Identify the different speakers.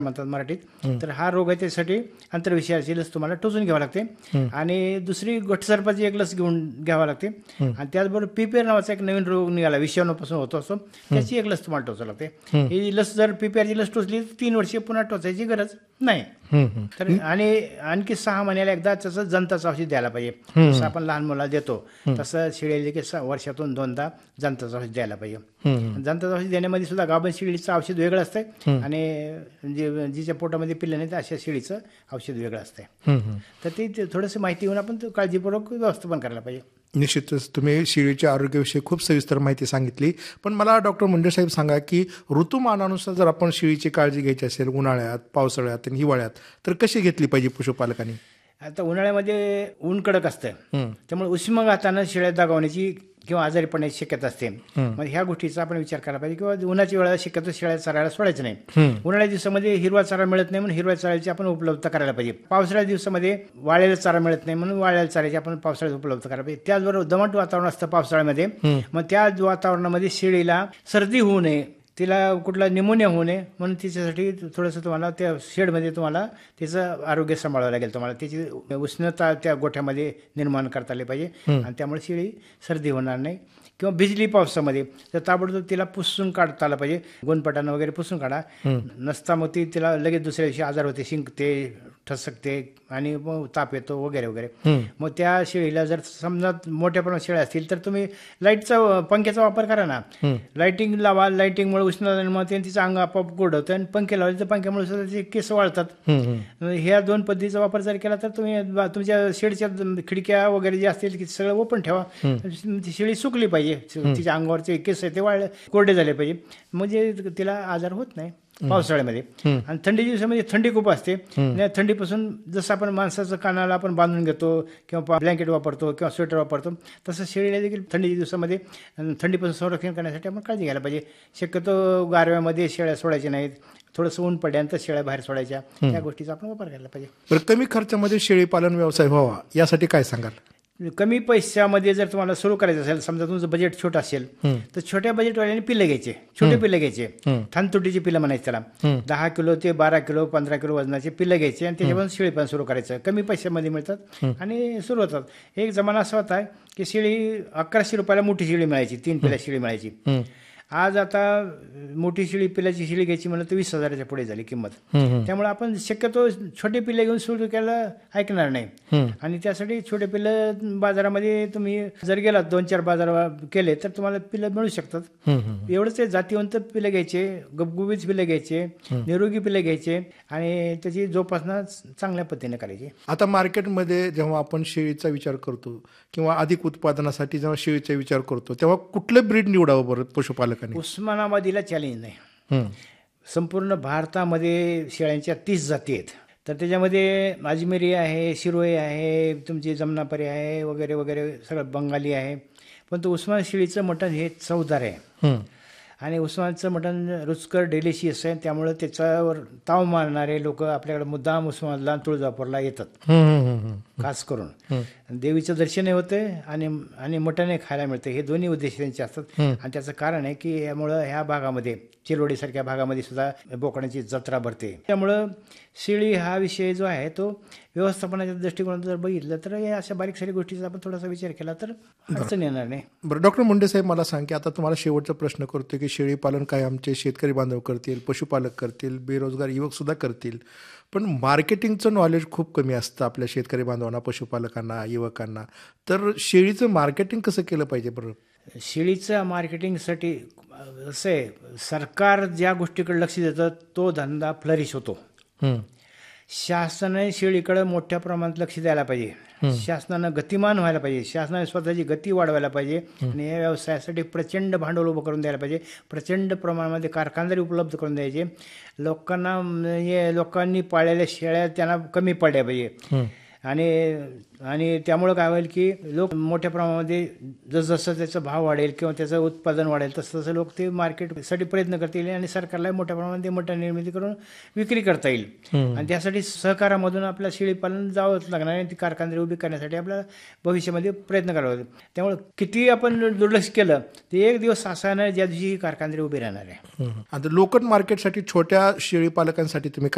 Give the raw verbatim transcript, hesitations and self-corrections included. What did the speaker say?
Speaker 1: म्हणतात मराठीत. तर हा रोग आहे त्यासाठी आंतरविषयाची लस तुम्हाला टोचून घ्यावी लागते आणि दुसरी गटसर्पाची एक लस घेऊन घ्यावी लागते आणि त्याचबरोबर पीपीआर नावाचा एक नवीन रोग निघाला विषाणूपासून होतो असतो त्याची एक लस तुम्हाला टोचावी लागते. ही लस जर पीपीआरची लस टोचली तर तीन वर्षे पुन्हा टोचायची गरज नाही. तर आणि आणखी सहा महिन्याला एकदा तसं जंताचं औषध द्यायला पाहिजे. जसं आपण लहान मुलाला देतो तसं शिळेली की वर्षातून दोनदा जंताचं औषध द्यायला पाहिजे. जंताचं औषध देण्यामध्ये सुद्धा गाभण शिळीचं औषध वेगळं असतंय आणि जे जिच्या पोटामध्ये पिल्लं नाही तर अशा शिळीचं औषध वेगळं असतंय. तर ते थोडंसं माहिती घेऊन आपण काळजीपूर्वक व्यवस्थापन करायला पाहिजे.
Speaker 2: निश्चितच तुम्ही शेळीच्या आरोग्याविषयी खूप सविस्तर माहिती सांगितली. पण मला डॉक्टर मुंडे साहेब सांगा की ऋतुमानानुसार जर आपण शेळीची काळजी घ्यायची असेल उन्हाळ्यात, पावसाळ्यात आणि हिवाळ्यात तर कशी घेतली पाहिजे पशुपालकांनी?
Speaker 1: आता उन्हाळ्यामध्ये ऊन कडक असतं त्यामुळे उष्माघातानं शेळ्या दगावण्याची किंवा आजारी पडण्याची शक्यता असते. मग ह्या गोष्टीचा आपण विचार करायला पाहिजे किंवा उन्हाच्या वेळेला शक्यतो शेळ्या चरायला सोडायचं नाही. उन्हाळ्या दिवसामध्ये हिरवा चारा मिळत नाही म्हणून हिरव्या चाऱ्याची आपण उपलब्ध करायला पाहिजे. पावसाळ्या दिवसामध्ये वाळलेला चारा मिळत नाही म्हणून वाळलेल्या चाऱ्याची आपण पावसाळ्यात उपलब्ध करायला पाहिजे. त्याचबरोबर दमट वातावरण असतं पावसाळ्यामध्ये. मग त्या वातावरणामध्ये शेळीला सर्दी होऊ नये, तिला कुठला निमोनिया होऊ नये म्हणून तिच्यासाठी थोडंसं तुम्हाला त्या शेडमध्ये तुम्हाला तिचं आरोग्य सांभाळावं लागेल. तुम्हाला त्याची उष्णता त्या गोठ्यामध्ये निर्माण करता आली पाहिजे आणि त्यामुळे शेळी सर्दी होणार नाही. किंवा भिजली पावसामध्ये तर ताबडतोब तिला पुसून काढता आलं पाहिजे. गोनपटानं वगैरे पुसून काढा. नसता मग ती तिला लगेच दुसऱ्या दिवशी आजार होते, शिंकते, ठसकते आणि मग ताप येतो वगैरे वगैरे. मग त्या शेळीला जर समजा मोठ्या प्रमाणात शेळ्या असतील तर तुम्ही लाईटचा पंख्याचा वापर करा ना. लाईटिंग लावा. लाईटिंगमुळे उष्णता निर्माण होते आणि तिचं अंग आपोआप गोड होतं आणि पंखे लावले तर पंख्यामुळे सुद्धा त्याचे केस वाळतात. ह्या दोन पद्धतीचा वापर जर केला तर तुम्ही तुमच्या शेडच्या खिडक्या वगैरे जे असतील की सगळं ओपन ठेवा. शेळी सुकली पाहिजे, तिच्या अंगावरचे केस आहे ते वाळले कोरडे झाले पाहिजे म्हणजे तिला आजार होत नाही पावसाळ्यामध्ये. आणि थंडी दिवसामध्ये थंडी खूप असते. थंडीपासून जसं आपण माणसाचं कानाला आपण बांधून घेतो किंवा ब्लँकेट वापरतो किंवा स्वेटर वापरतो तसं शेळीला देखील थंडी दिवसामध्ये थंडीपासून संरक्षण करण्यासाठी आपण काळजी घ्यायला पाहिजे. शक्यतो गारव्यामध्ये शेळ्या सोडायच्या नाहीत. थोडंसं ऊन पडल्यानंतर शेळ्या बाहेर सोडायच्या. या गोष्टीचा आपण वापर करायला पाहिजे.
Speaker 2: तर कमी खर्चामध्ये शेळी पालन व्यवसाय व्हावा यासाठी काय सांगाल?
Speaker 1: कमी पैशामध्ये जर तुम्हाला सुरू करायचं असेल, समजा तुमचं बजेट छोटं असेल तर छोट्या बजेटवाल्याने पिल्लं घ्यायचे, छोटे पिल्लं घ्यायचे. थानतुटीची पिल्लं म्हणायचे त्याला. दहा किलो ते बारा किलो पंधरा किलो वजनाचे पिल्लं घ्यायचे आणि त्याच्यापासून शेळी पण सुरू करायचं. कमी पैशामध्ये मिळतात आणि सुरू होतात. एक जमाना असा होता की शेळी अकराशे रुपयाला मोठी शेळी मिळायची, तीन पिल्ला शेळी मिळायची. आज आता मोठी शेळी पिल्लाची शेळी घ्यायची म्हणलं तर वीस हजाराच्या पुढे झाली किंमत. त्यामुळे आपण शक्यतो छोटे पिल्ले घेऊन सुरू केला ऐकणार नाही. आणि त्यासाठी छोटे पिल्लं बाजारामध्ये तुम्ही जर गेलात दोन चार बाजार केले तर तुम्हाला पिल्लं मिळू शकतात. एवढंच आहे, जातीवंत पिल्लं घ्यायचे, गबगुबीत पिल्लं घ्यायचे, निरोगी पिल्लं घ्यायचे आणि त्याची जोपासना चांगल्या पद्धतीने करायची.
Speaker 2: आता मार्केटमध्ये जेव्हा आपण शेळीचा विचार करतो किंवा अधिक उत्पादनासाठी जेव्हा शेळीचा विचार करतो तेव्हा कुठलं ब्रीड निवडावं बरं पशुपालक?
Speaker 1: उस्मानाबादीला चॅलेंज नाही. संपूर्ण भारतामध्ये शेळ्यांच्या तीस जाती आहेत. तर त्याच्यामध्ये अजमेरी आहे, शिरोई आहे, तुमची जमनापरी आहे वगैरे वगैरे सगळं बंगाली आहे. पण तो उस्मान शेळीचं मटण हे चवदार आहे आणि उस्मानचं मटण रुचकर डेलिशियस आहे. त्यामुळे त्याच्यावर ताव मारणारे लोक आपल्याकडे मुद्दाम उस्मानला तुळजापूरला येतात खास करून. देवीचं दर्शनही होते आणि आणि मटणही खायला मिळते. हे दोन्ही उद्देश त्यांचे असतात. आणि त्याचं कारण आहे की यामुळं ह्या भागामध्ये चिरोडीसारख्या भागामध्ये सुद्धा बोकडांची जत्रा भरते. त्यामुळं शेळी हा विषय जो आहे तो व्यवस्थापनाच्या दृष्टिकोनातून जर बघितलं तर या अशा बारीक सारी गोष्टीचा आपण थोडासा विचार केला तर अडचण येणार नाही.
Speaker 2: बरं डॉक्टर मुंडे साहेब मला सांग की आता तुम्हाला शेवटचा प्रश्न करतो की शेळी पालन काय आमचे शेतकरी बांधव करतील, पशुपालक करतील, बेरोजगार युवक सुद्धा करतील, पण मार्केटिंगचं नॉलेज खूप कमी असतं आपल्या शेतकरी बांधवांना, पशुपालकांना, युवकांना. तर शेळीचं मार्केटिंग कसं केलं पाहिजे बरं?
Speaker 1: शेळीचं मार्केटिंगसाठी असं आहे, सरकार ज्या गोष्टीकडे लक्ष देतं तो धंदा फ्लरिश होतो. शासनाने शेळीकडे मोठ्या प्रमाणात लक्ष द्यायला पाहिजे. शासनानं गतिमान व्हायला पाहिजे. शासनाने स्वतःची गती वाढवायला पाहिजे आणि या व्यवसायासाठी प्रचंड भांडवल उभं करून द्यायला पाहिजे. प्रचंड प्रमाणामध्ये कारखानदारी उपलब्ध करून द्यायचे. लोकांना हे लोकांनी पाळलेल्या शेळ्या त्यांना कमी पडल्या पाहिजे आणि आणि त्यामुळं काय होईल की लोक मोठ्या प्रमाणामध्ये जसजसं त्याचा भाव वाढेल किंवा त्याचं उत्पादन वाढेल तसं तसं लोक ते मार्केटसाठी प्रयत्न करतील आणि सरकारला मोठ्या प्रमाणात मटण निर्मिती करून विक्री करता येईल. आणि त्यासाठी सहकारामधून आपल्या शेळीपालन जावंच लागणार आणि ती कारखानदारी उभी करण्यासाठी आपल्याला भविष्यामध्ये प्रयत्न करावा लागेल. त्यामुळे किती आपण दुर्लक्ष केलं ते एक दिवस असा नाही ज्या दिवशी ही कारखानदारी उभी राहणार आहे.
Speaker 2: आता लोकल मार्केटसाठी छोट्या शेळी पालकांसाठी तुम्ही